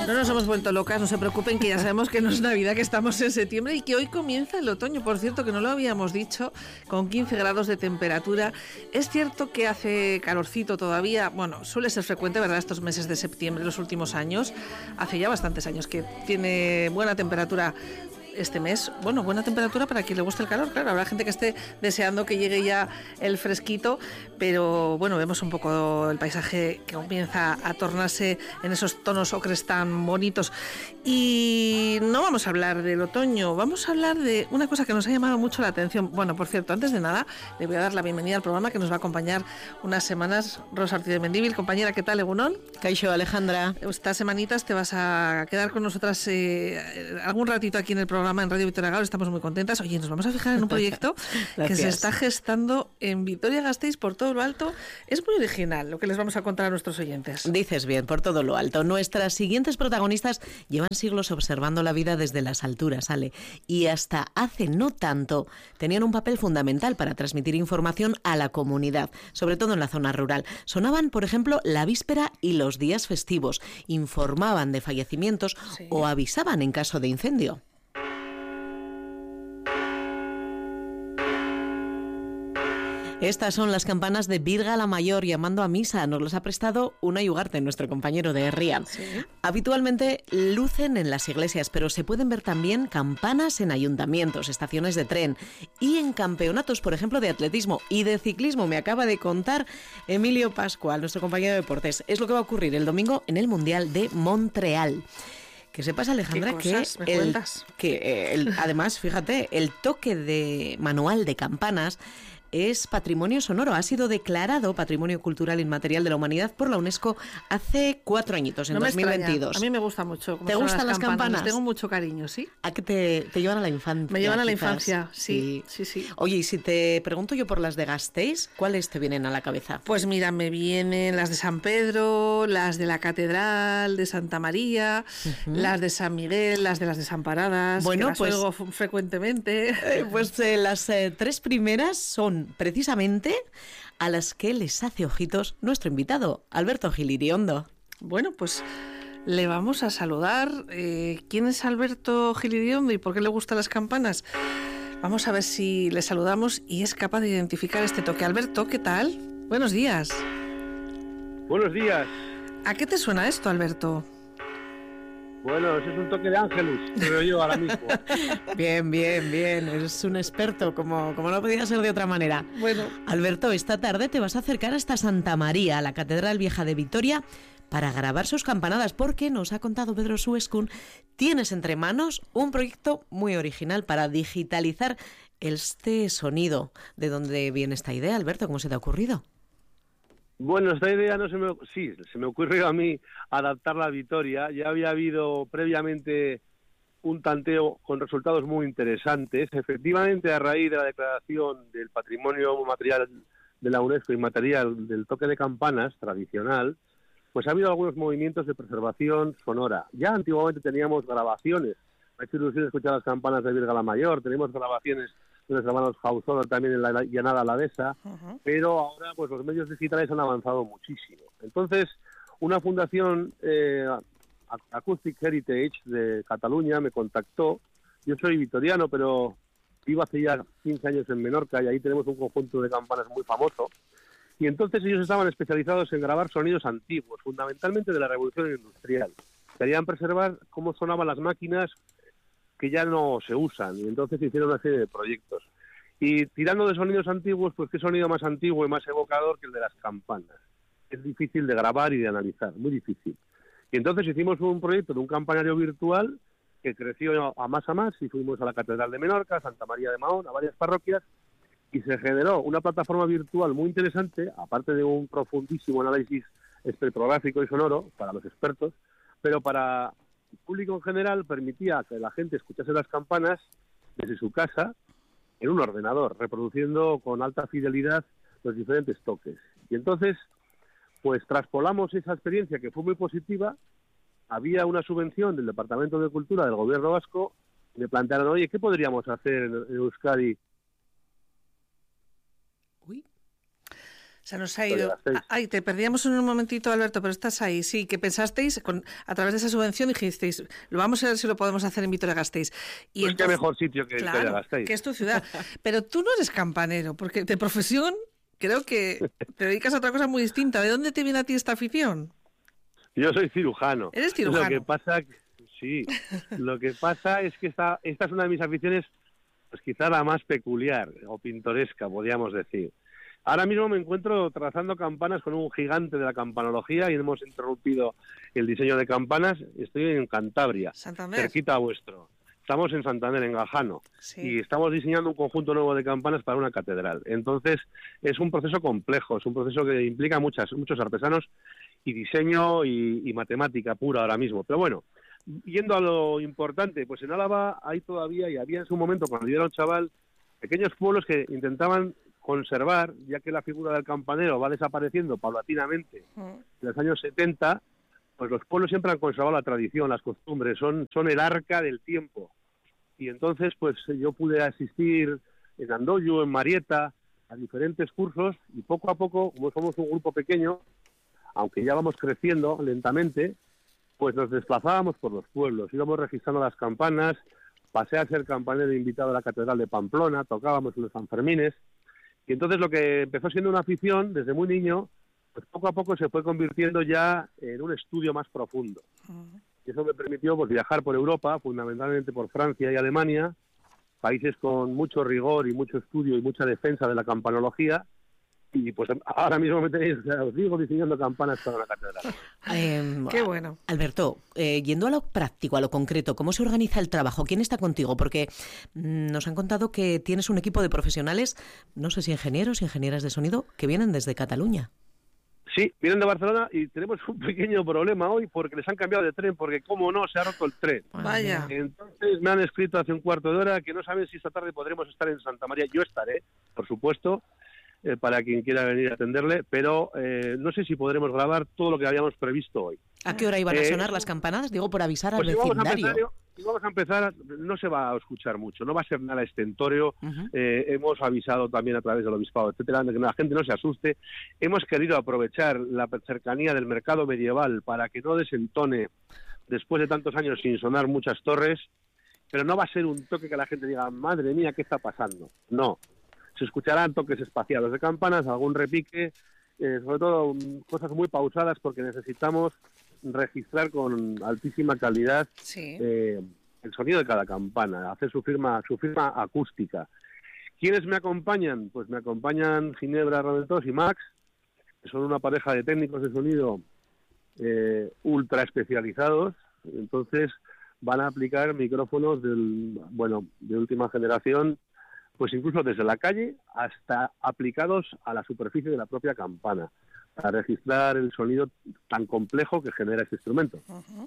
No nos hemos vuelto locas, no se preocupen, que ya sabemos que no es Navidad, que estamos en septiembre y que hoy comienza el otoño, por cierto, que no lo habíamos dicho, con 15 grados de temperatura. Es cierto que hace calorcito todavía, bueno, suele ser frecuente, ¿verdad?, estos meses de septiembre, los últimos años, hace ya bastantes años que tiene buena temperatura este mes. Bueno, buena temperatura para quien le guste el calor, claro, habrá gente que esté deseando que llegue ya el fresquito, pero bueno, vemos un poco el paisaje que comienza a tornarse en esos tonos ocres tan bonitos. Y no vamos a hablar del otoño, vamos a hablar de una cosa que nos ha llamado mucho la atención. Bueno, por cierto, antes de nada, le voy a dar la bienvenida al programa que nos va a acompañar unas semanas, Rosa Ortiz de Mendívil. Compañera, ¿qué tal, Egunon? Kaixo, Alejandra. Estas semanitas te vas a quedar con nosotras algún ratito aquí en el programa en Radio Vitoria Gaur, estamos muy contentas. Oye, nos vamos a fijar en un proyecto que se está gestando en Vitoria-Gasteiz por todo lo alto. Es muy original lo que les vamos a contar a nuestros oyentes. Dices bien, por todo lo alto. Nuestras siguientes protagonistas llevan siglos observando la vida desde las alturas, Ale, y hasta hace no tanto tenían un papel fundamental para transmitir información a la comunidad, sobre todo en la zona rural. Sonaban, por ejemplo, la víspera y los días festivos, informaban de fallecimientos o avisaban en caso de incendio. Estas son las campanas de Virga la Mayor llamando a misa. Nos las ha prestado Unai Ugarte, nuestro compañero de Herria. Sí. Habitualmente lucen en las iglesias, pero se pueden ver también campanas en ayuntamientos, estaciones de tren y en campeonatos, por ejemplo, de atletismo y de ciclismo. Me acaba de contar Emilio Pascual, nuestro compañero de deportes. Es lo que va a ocurrir el domingo en el Mundial de Montreal. Que sepas, Alejandra, además, fíjate, el toque de manual de campanas es patrimonio sonoro. Ha sido declarado Patrimonio Cultural Inmaterial de la Humanidad por la UNESCO hace 4 añitos, en 2022. Extraña. A mí me gusta mucho. ¿Te gustan las campanas? Tengo mucho cariño, ¿sí? ¿A qué te llevan a la infancia? Me llevan a la infancia, sí. Oye, y si te pregunto yo por las de Gasteiz, ¿cuáles te vienen a la cabeza? Pues mira, me vienen las de San Pedro, las de la Catedral de Santa María, las de San Miguel, las de Desamparadas, bueno, que las oigo frecuentemente. Pues las 3 primeras son precisamente a las que les hace ojitos nuestro invitado, Alberto Gil Iriondo. Bueno, pues le vamos a saludar. ¿Quién es Alberto Gil Iriondo y por qué le gustan las campanas? Vamos a ver si le saludamos y es capaz de identificar este toque. Alberto, ¿qué tal? Buenos días. Buenos días. ¿A qué te suena esto, Alberto? Bueno, ese es un toque de Ángelus, creo yo ahora mismo. Bien. Eres un experto, como no podía ser de otra manera. Bueno, Alberto, esta tarde te vas a acercar hasta Santa María, a la Catedral Vieja de Vitoria, para grabar sus campanadas, porque nos ha contado Pedro Suescun, tienes entre manos un proyecto muy original para digitalizar este sonido. ¿De dónde viene esta idea, Alberto? ¿Cómo se te ha ocurrido? Bueno, esta idea se me ocurrió a mí adaptarla a Vitoria. Ya había habido previamente un tanteo con resultados muy interesantes. Efectivamente, a raíz de la declaración del Patrimonio Material de la UNESCO inmaterial del toque de campanas tradicional, pues ha habido algunos movimientos de preservación sonora. Ya antiguamente teníamos grabaciones. Me ha hecho ilusión escuchar las campanas de Virga la Mayor, tenemos grabaciones de los hermanos Hausola también en la llanada alavesa, pero ahora pues los medios digitales han avanzado muchísimo. Entonces, una fundación Acoustic Heritage de Cataluña me contactó. Yo soy vitoriano, pero vivo hace ya 15 años en Menorca y ahí tenemos un conjunto de campanas muy famoso. Y entonces ellos estaban especializados en grabar sonidos antiguos, fundamentalmente de la Revolución Industrial. Querían preservar cómo sonaban las máquinas que ya no se usan, y entonces hicieron una serie de proyectos. Y tirando de sonidos antiguos, pues qué sonido más antiguo y más evocador que el de las campanas. Es difícil de grabar y de analizar, muy difícil. Y entonces hicimos un proyecto de un campanario virtual que creció a más y fuimos a la Catedral de Menorca, a Santa María de Mahón, a varias parroquias, y se generó una plataforma virtual muy interesante, aparte de un profundísimo análisis espectrográfico y sonoro para los expertos, pero para el público en general permitía que la gente escuchase las campanas desde su casa en un ordenador, reproduciendo con alta fidelidad los diferentes toques. Y entonces, pues traspolamos esa experiencia que fue muy positiva. Había una subvención del Departamento de Cultura del Gobierno Vasco, y me plantearon, oye, ¿qué podríamos hacer en Euskadi? Se nos ha ido. Ay, te perdíamos en un momentito, Alberto, pero estás ahí. Sí, que pensasteis, a través de esa subvención dijisteis, lo vamos a ver si lo podemos hacer en Vitoria-Gasteiz. Y pues entonces, qué mejor sitio que claro, Vitoria-Gasteiz. Que es tu ciudad. Pero tú no eres campanero, porque de profesión creo que te dedicas a otra cosa muy distinta. ¿De dónde te viene a ti esta afición? Yo soy cirujano. ¿Eres cirujano? Lo que pasa, sí, lo que pasa es que esta es una de mis aficiones, pues quizá la más peculiar o pintoresca, podríamos decir. Ahora mismo me encuentro trazando campanas con un gigante de la campanología y hemos interrumpido el diseño de campanas. Estoy en Cantabria, Santander, cerquita vuestro. Estamos en Santander, en Gajano, sí. Y estamos diseñando un conjunto nuevo de campanas para una catedral. Entonces, es un proceso complejo, es un proceso que implica muchos artesanos y diseño y matemática pura ahora mismo. Pero bueno, yendo a lo importante, pues en Álava hay todavía, y había en su momento, cuando yo era un chaval, pequeños pueblos que intentaban conservar, ya que la figura del campanero va desapareciendo paulatinamente en los años 70, pues los pueblos siempre han conservado la tradición, las costumbres, son el arca del tiempo. Y entonces, pues yo pude asistir en Andoyu, en Marieta, a diferentes cursos, y poco a poco, como somos un grupo pequeño, aunque ya vamos creciendo lentamente, pues nos desplazábamos por los pueblos, íbamos registrando las campanas, pasé a ser campanero invitado a la Catedral de Pamplona, tocábamos en los Sanfermines, y entonces lo que empezó siendo una afición desde muy niño, pues poco a poco se fue convirtiendo ya en un estudio más profundo. Y eso me permitió pues viajar por Europa, fundamentalmente por Francia y Alemania, países con mucho rigor y mucho estudio y mucha defensa de la campanología. Y pues ahora mismo me tenéis, os digo, diseñando campanas para la catedral. Qué bueno. Alberto, yendo a lo práctico, a lo concreto, ¿cómo se organiza el trabajo? ¿Quién está contigo? Porque nos han contado que tienes un equipo de profesionales, no sé si ingenieros, ingenieras de sonido, que vienen desde Cataluña. Sí, vienen de Barcelona y tenemos un pequeño problema hoy porque les han cambiado de tren, porque como no, se ha roto el tren. Vaya. Entonces me han escrito hace un cuarto de hora que no saben si esta tarde podremos estar en Santa María. Yo estaré, por supuesto, para quien quiera venir a atenderle, pero no sé si podremos grabar todo lo que habíamos previsto hoy. ¿A qué hora iban a sonar las campanadas? Digo, por avisar al vecindario. Vamos a empezar, no se va a escuchar mucho, no va a ser nada estentorio. Hemos avisado también a través del obispado, etcétera, de que la gente no se asuste. Hemos querido aprovechar la cercanía del mercado medieval para que no desentone después de tantos años sin sonar muchas torres, pero no va a ser un toque que la gente diga, madre mía, ¿qué está pasando? No. Se escucharán toques espaciados de campanas, algún repique, sobre todo cosas muy pausadas porque necesitamos registrar con altísima calidad el sonido de cada campana, hacer su firma acústica. ¿Quiénes me acompañan? Pues me acompañan Ginebra Raventós y Max, que son una pareja de técnicos de sonido ultra especializados. Entonces van a aplicar micrófonos de última generación, pues incluso desde la calle hasta aplicados a la superficie de la propia campana, para registrar el sonido tan complejo que genera este instrumento.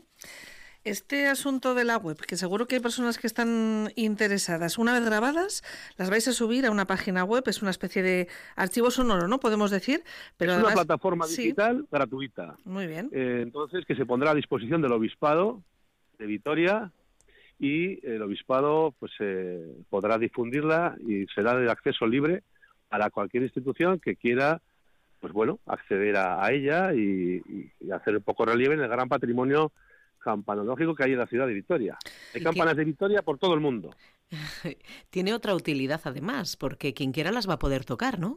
Este asunto de la web, que seguro que hay personas que están interesadas, una vez grabadas, las vais a subir a una página web, es una especie de archivo sonoro, ¿no? Podemos decir, pero es además, una plataforma digital gratuita. Muy bien. Entonces, que se pondrá a disposición del Obispado de Vitoria, y el Obispado pues podrá difundirla y será de acceso libre para cualquier institución que quiera pues bueno, acceder a ella y hacer un poco relieve en el gran patrimonio campanológico que hay en la ciudad de Vitoria. Hay campanas de Vitoria por todo el mundo. Tiene otra utilidad además, porque quien quiera las va a poder tocar, ¿no?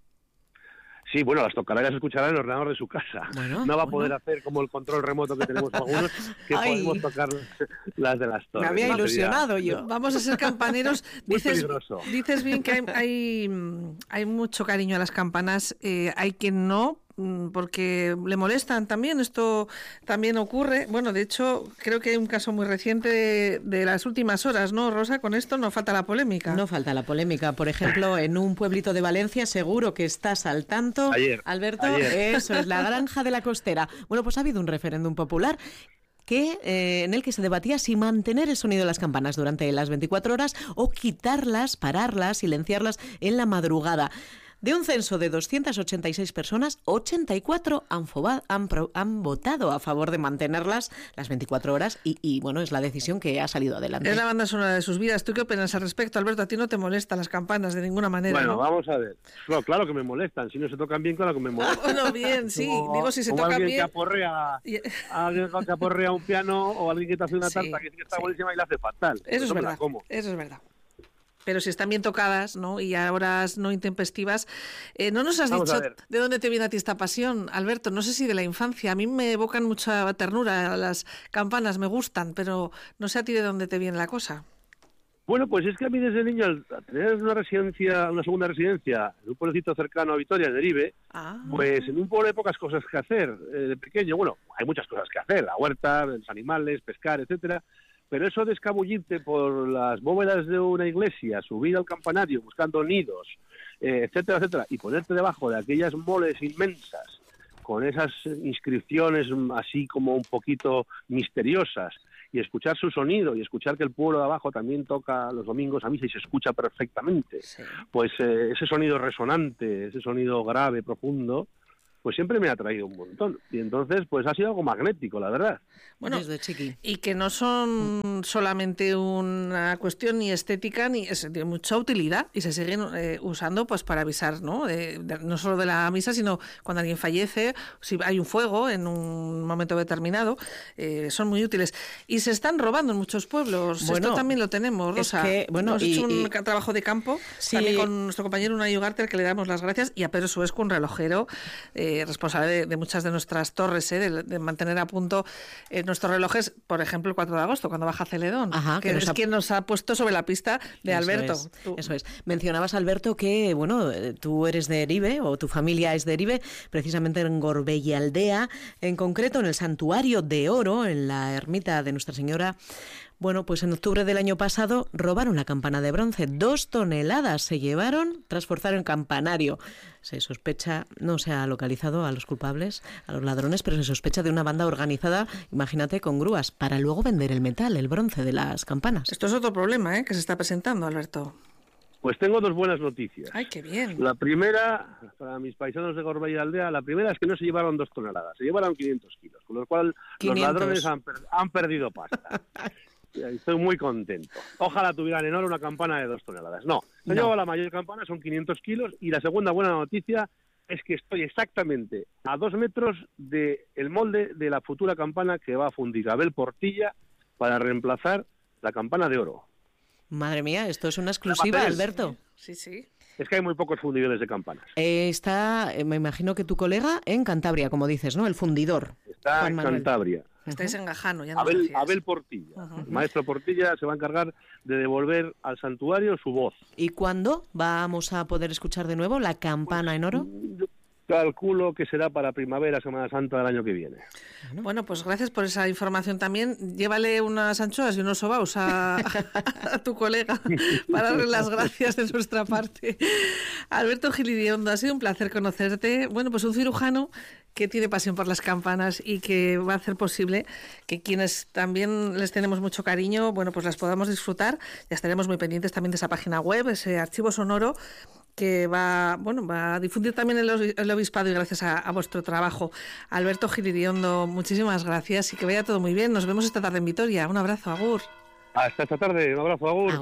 Sí, bueno, las tocará y las escuchará en el ordenador de su casa. No va a poder hacer como el control remoto que tenemos algunos, que podemos tocar las de las torres. Me había ilusionado yo. Vamos a ser campaneros. Dices bien que hay mucho cariño a las campanas. Hay quien no, porque le molestan también. Esto también ocurre. Bueno, de hecho, creo que hay un caso muy reciente de las últimas horas, ¿no, Rosa? Con esto no falta la polémica. No falta la polémica. Por ejemplo, en un pueblito de Valencia, seguro que estás al tanto, Alberto. Eso es, la Granja de la Costera. Bueno, pues ha habido un referéndum popular en el que se debatía si mantener el sonido de las campanas durante las 24 horas o quitarlas, pararlas, silenciarlas en la madrugada. De un censo de 286 personas, 84 han votado a favor de mantenerlas las 24 horas y bueno, es la decisión que ha salido adelante. Es la banda sonora de sus vidas. ¿Tú qué opinas al respecto, Alberto? ¿A ti no te molestan las campanas de ninguna manera? Bueno, ¿no? vamos a ver. No, claro que me molestan. Si no se tocan bien, claro que me molestan. Bueno, bien, sí. Digo, si se tocan alguien bien... alguien que aporrea un piano o alguien que te hace una tarta que está buenísima y la hace fatal. Eso es verdad. Eso es verdad. Pero si están bien tocadas, ¿no? Y a horas no intempestivas. No nos has dicho de dónde te viene a ti esta pasión, Alberto. No sé si de la infancia. A mí me evocan mucha ternura. Las campanas me gustan, pero no sé a ti de dónde te viene la cosa. Bueno, pues es que a mí desde niño, al tener una segunda residencia, en un pueblecito cercano a Vitoria, en Eribe, pues en un pueblo hay pocas cosas que hacer. De pequeño, bueno, hay muchas cosas que hacer. La huerta, los animales, pescar, etcétera. Pero eso de escabullirte por las bóvedas de una iglesia, subir al campanario buscando nidos, etcétera, etcétera, y ponerte debajo de aquellas moles inmensas, con esas inscripciones así como un poquito misteriosas, y escuchar su sonido, y escuchar que el pueblo de abajo también toca los domingos a misa y se escucha perfectamente, pues ese sonido resonante, ese sonido grave, profundo, pues siempre me ha atraído un montón. Y entonces, pues ha sido algo magnético, la verdad. Bueno, desde chiqui. Y que no son solamente una cuestión ni estética, ni es de mucha utilidad y se siguen usando pues para avisar, ¿no? No solo de la misa, sino cuando alguien fallece, si hay un fuego en un momento determinado, son muy útiles. Y se están robando en muchos pueblos. Bueno, esto también lo tenemos, Rosa. Es que, bueno, hemos hecho un trabajo de campo, sí, también con nuestro compañero Unai Ugarte, al que le damos las gracias, y a Pedro Suesco, un relojero, responsable de muchas de nuestras torres, de mantener a punto nuestros relojes, por ejemplo, el 4 de agosto, cuando baja Celedón, que es quien nos ha puesto sobre la pista de Alberto. Eso es. Mencionabas, Alberto, que bueno, tú eres de Eribe, o tu familia es de Eribe, precisamente en Gorbella Aldea, en concreto en el Santuario de Oro, en la ermita de Nuestra Señora. Bueno, pues en octubre del año pasado robaron la campana de bronce. 2 toneladas se llevaron tras forzar el campanario. Se sospecha, no se ha localizado a los culpables, a los ladrones, pero se sospecha de una banda organizada, imagínate, con grúas, para luego vender el metal, el bronce de las campanas. Esto es otro problema, que se está presentando, Alberto. Pues tengo 2 buenas noticias. ¡Ay, qué bien! La primera, para mis paisanos de Gorbella Aldea, la primera es que no se llevaron 2 toneladas, se llevaron 500 kilos, con lo cual 500. Los ladrones han perdido pasta. Estoy muy contento. Ojalá tuvieran en Oro una campana de 2 toneladas. No, se lleva la mayor campana, son 500 kilos, y la segunda buena noticia es que estoy exactamente a 2 metros del molde de la futura campana que va a fundir Abel Portilla para reemplazar la campana de oro. Madre mía, esto es una exclusiva, Alberto. Sí, sí. Es que hay muy pocos fundidores de campanas. Está, me imagino que tu colega en Cantabria, como dices, ¿no? El fundidor. Está en Cantabria. Estáis en Gajano, ya Abel Portilla. El maestro Portilla se va a encargar de devolver al santuario su voz. ¿Y cuándo vamos a poder escuchar de nuevo la campana en oro? Yo calculo que será para primavera, Semana Santa del año que viene. Bueno, pues gracias por esa información también. Llévale unas anchoas y unos sobaos a tu colega para darle las gracias de nuestra parte. Alberto Gilidiondo, ha sido un placer conocerte. Bueno, pues un cirujano que tiene pasión por las campanas y que va a hacer posible que quienes también les tenemos mucho cariño, bueno, pues las podamos disfrutar. Ya estaremos muy pendientes también de esa página web, ese archivo sonoro que va a difundir también el obispado, y gracias a vuestro trabajo. Alberto Gilidiondo, muchísimas gracias y que vaya todo muy bien. Nos vemos esta tarde en Vitoria. Un abrazo, agur. Hasta esta tarde, un abrazo, agur.